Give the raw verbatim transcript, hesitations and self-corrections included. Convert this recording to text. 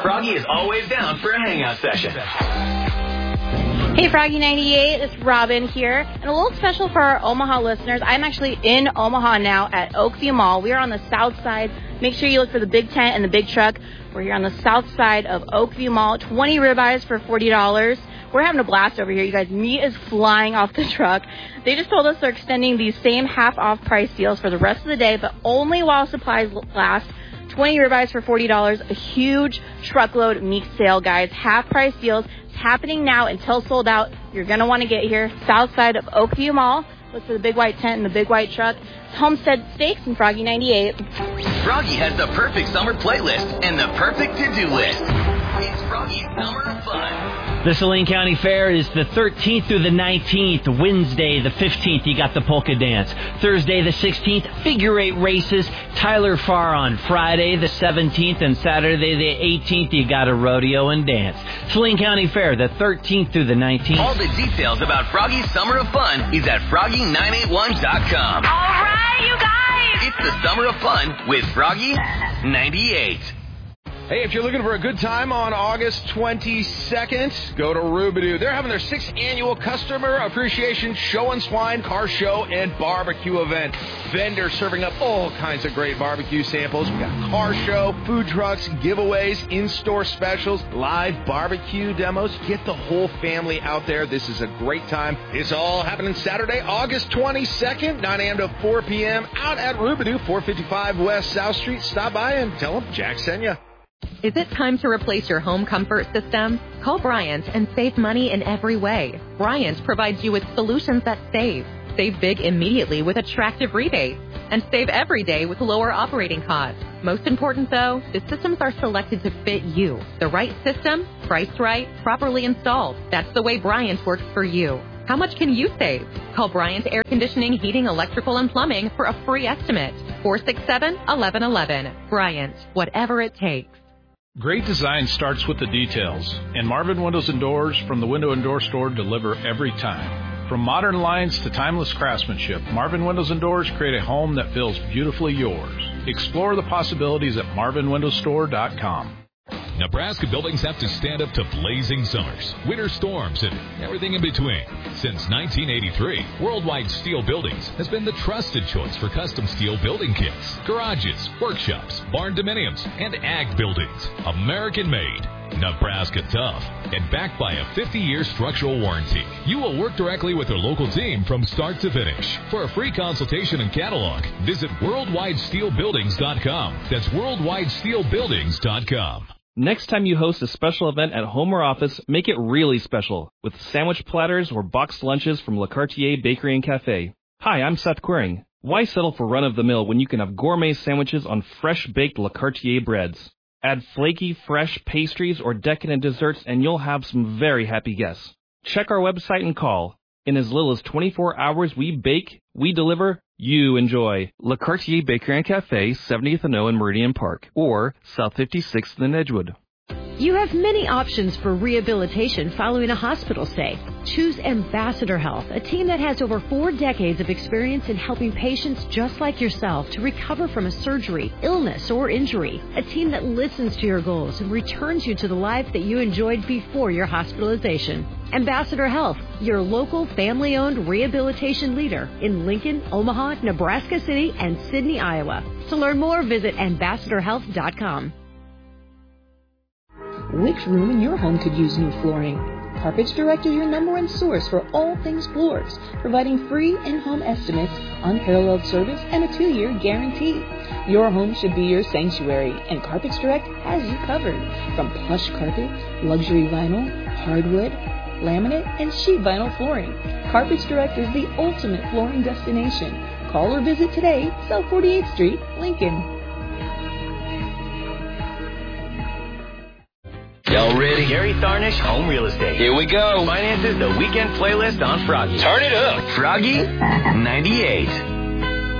Froggy is always down for a hangout session. Hey, Froggy ninety-eight, it's Robin here. And a little special for our Omaha listeners. I'm actually in Omaha now at Oakview Mall. We are on the south side. Make sure you look for the big tent and the big truck. We're here on the south side of Oakview Mall. twenty ribeyes for forty dollars. We're having a blast over here, you guys. Meat is flying off the truck. They just told us they're extending these same half-off price deals for the rest of the day, but only while supplies last. twenty ribeyes for forty dollars. A huge truckload meat sale, guys. Half-price deals. It's happening now until sold out. You're going to want to get here. South side of Oakview Mall. Look for the big white tent and the big white truck. It's Homestead Steaks and Froggy ninety-eight. Froggy has the perfect summer playlist and the perfect to-do list. It's Froggy's Summer of Fun. The Saline County Fair is the thirteenth through the nineteenth. Wednesday, the fifteenth, you got the polka dance. Thursday, the sixteenth, figure eight races. Tyler Farr on Friday, the seventeenth, and Saturday, the eighteenth, you got a rodeo and dance. Saline County Fair, the thirteenth through the nineteenth. All the details about Froggy's Summer of Fun is at froggy nine eight one dot com. All right, you guys! It's the Summer of Fun with Froggy ninety-eight. Hey, if you're looking for a good time on August twenty-second, go to Rubidoo. They're having their sixth annual Customer Appreciation Show and Swine Car Show and Barbecue event. Vendors serving up all kinds of great barbecue samples. We got car show, food trucks, giveaways, in-store specials, live barbecue demos. Get the whole family out there. This is a great time. It's all happening Saturday, August twenty-second, nine a.m. to four p.m. out at Rubidoo, four fifty-five West South Street. Stop by and tell them Jack sent you. Is it time to replace your home comfort system? Call Bryant and save money in every way. Bryant provides you with solutions that save. Save big immediately with attractive rebates. And save every day with lower operating costs. Most important, though, the systems are selected to fit you. The right system, priced right, properly installed. That's the way Bryant works for you. How much can you save? Call Bryant Air Conditioning, Heating, Electrical, and Plumbing for a free estimate. four six seven, one one one one. Bryant, whatever it takes. Great design starts with the details, and Marvin Windows and Doors from the Window and Door Store deliver every time. From modern lines to timeless craftsmanship, Marvin Windows and Doors create a home that feels beautifully yours. Explore the possibilities at marvin windows store dot com. Nebraska buildings have to stand up to blazing summers, winter storms, and everything in between. Since nineteen eighty-three, Worldwide Steel Buildings has been the trusted choice for custom steel building kits, garages, workshops, barn dominiums, and ag buildings. American-made, Nebraska tough, and backed by a fifty-year structural warranty. You will work directly with their local team from start to finish. For a free consultation and catalog, visit worldwide steel buildings dot com. That's worldwide steel buildings dot com. Next time you host a special event at home or office, make it really special with sandwich platters or boxed lunches from Le Cartier Bakery and Cafe. Hi, I'm Seth Quiring. Why settle for run-of-the-mill when you can have gourmet sandwiches on fresh-baked Le Cartier breads? Add flaky, fresh pastries or decadent desserts and you'll have some very happy guests. Check our website and call. In as little as twenty-four hours, we bake, we deliver, you enjoy. Le Cartier Bakery and Cafe, seventieth and O in Meridian Park, or South fifty-sixth in Edgewood. You have many options for rehabilitation following a hospital stay. Choose Ambassador Health, a team that has over four decades of experience in helping patients just like yourself to recover from a surgery, illness, or injury. A team that listens to your goals and returns you to the life that you enjoyed before your hospitalization. Ambassador Health, your local family-owned rehabilitation leader in Lincoln, Omaha, Nebraska City, and Sidney, Iowa. To learn more, visit ambassador health dot com. Which room in your home could use new flooring? Carpets Direct is your number one source for all things floors, providing free in-home estimates, unparalleled service, and a two-year guarantee. Your home should be your sanctuary, and Carpets Direct has you covered. From plush carpet, luxury vinyl, hardwood, laminate, and sheet vinyl flooring, Carpets Direct is the ultimate flooring destination. Call or visit today, South forty-eighth Street, Lincoln. Y'all ready? Gary Tharnish, Home Real Estate. Here we go. Finances the weekend playlist on Froggy. Turn it up. Froggy ninety-eight.